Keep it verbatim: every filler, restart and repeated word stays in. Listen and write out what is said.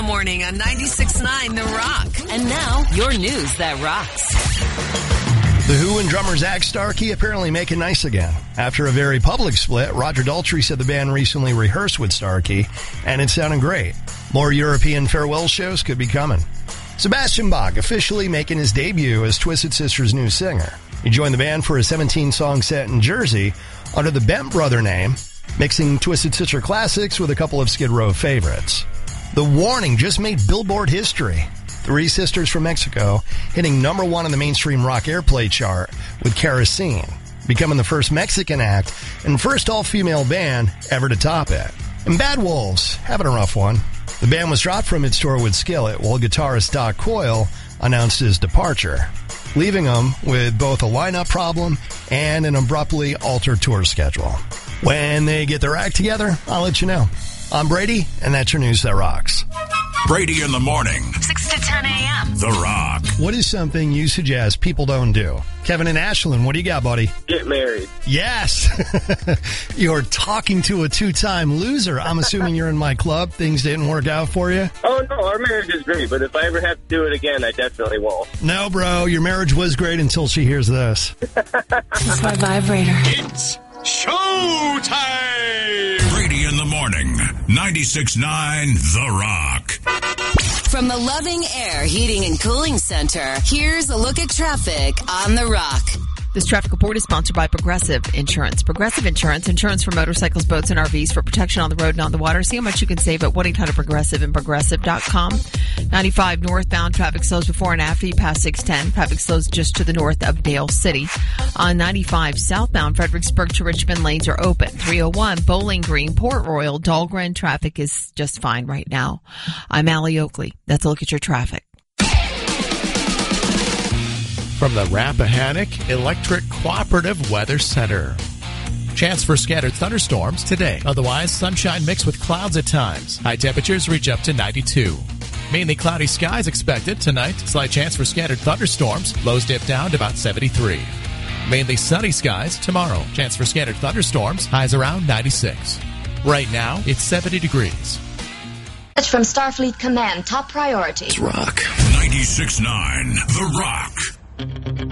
the morning on ninety-six point nine The Rock. And now, your news that rocks. The Who and drummer Zach Starkey apparently making nice again. After a very public split, Roger Daltrey said the band recently rehearsed with Starkey, and it sounded great. More European farewell shows could be coming. Sebastian Bach officially making his debut as Twisted Sister's new singer. He joined the band for a seventeen-song set in Jersey under the Bent Brother name, mixing Twisted Sister classics with a couple of Skid Row favorites. The Warning just made Billboard history. Three sisters from Mexico hitting number one on the mainstream rock airplay chart with Kerosene, becoming the first Mexican act and first all-female band ever to top it. And Bad Wolves having a rough one. The band was dropped from its tour with Skillet while guitarist Doc Coyle announced his departure, leaving them with both a lineup problem and an abruptly altered tour schedule. When they get their act together, I'll let you know. I'm Brady, and that's your news that rocks. Brady in the morning. six to ten a.m. The Rock. What is something you suggest people don't do? Kevin and Ashlyn, what do you got, buddy? Get married. Yes. You're talking to a two-time loser. I'm assuming you're in my club. Things didn't work out for you? Oh, no, our marriage is great, but if I ever have to do it again, I definitely won't. No, bro, your marriage was great until she hears this. It's my vibrator. It's showtime! Brady in the morning. ninety-six point nine The Rock. From the Loving Air Heating and Cooling Center, here's a look at traffic on The Rock. This traffic report is sponsored by Progressive Insurance. Progressive Insurance, insurance for motorcycles, boats, and R Vs for protection on the road and on the water. See how much you can save at one eight hundred progressive and progressive dot com. ninety-five northbound traffic slows before and after you pass six ten. Traffic slows just to the north of Dale City. On ninety-five southbound Fredericksburg to Richmond lanes are open. three oh one Bowling Green, Port Royal, Dahlgren traffic is just fine right now. I'm Allie Oakley. That's a look at your traffic. From the Rappahannock Electric Cooperative Weather Center. Chance for scattered thunderstorms today. Otherwise, sunshine mixed with clouds at times. High temperatures reach up to ninety-two. Mainly cloudy skies expected tonight. Slight chance for scattered thunderstorms. Lows dip down to about seventy-three. Mainly sunny skies tomorrow. Chance for scattered thunderstorms. Highs around ninety-six. Right now, it's seventy degrees. That's from Starfleet Command. Top priority. Rock. ninety-six point nine The Rock.